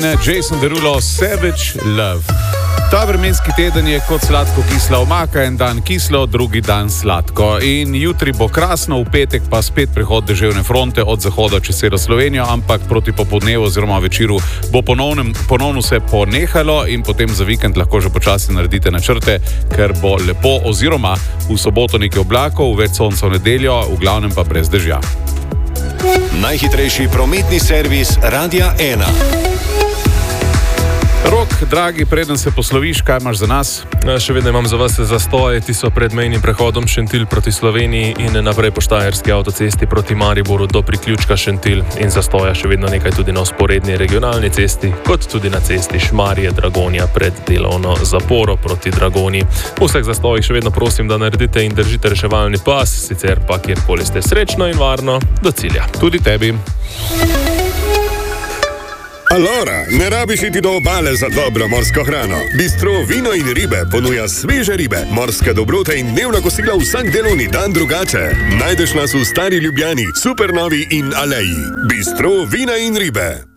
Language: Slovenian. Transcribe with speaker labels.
Speaker 1: Jason Derulo, Savage Love. Ta vremenski teden je kot sladko-kisla omaka, en dan kislo, drugi dan sladko. In jutri bo krasno, v petek pa spet prihod deževne fronte od zahoda čez celo Slovenijo, ampak proti popoldnevu oziroma večeru bo ponovno se ponehalo in potem za vikend lahko že počasi naredite načrte, ker bo lepo oziroma v soboto nekaj oblakov, več sonca v nedeljo, v glavnem pa brez dežja.
Speaker 2: Najhitrejši prometni servis Radia 1.
Speaker 1: Rok, dragi, preden se posloviš, kaj imaš za nas?
Speaker 3: Še vedno imam za vas zastoje, ti so pred mejnim prehodom Šentilj proti Sloveniji in naprej po Štajerski avtocesti proti Mariboru do priključka Šentilj in zastoja še vedno nekaj tudi na vzporedni regionalni cesti, kot tudi na cesti Šmarje-Dragonja pred delovno zaporo proti Dragoni. V vseh zastojih še vedno prosim, da naredite in držite reševalni pas, sicer pa kjerkoli ste srečno in varno do cilja.
Speaker 1: Tudi tebi.
Speaker 4: Alora, ne rabiš iti do obale za dobro morsko hrano. Bistro Vino in ribe ponuja sveže ribe, morske dobrote in dnevna kosila vsak delovni dan drugače. Najdeš nas v Stari Ljubljani, Supernovi in Aleji. Bistro Vina in ribe.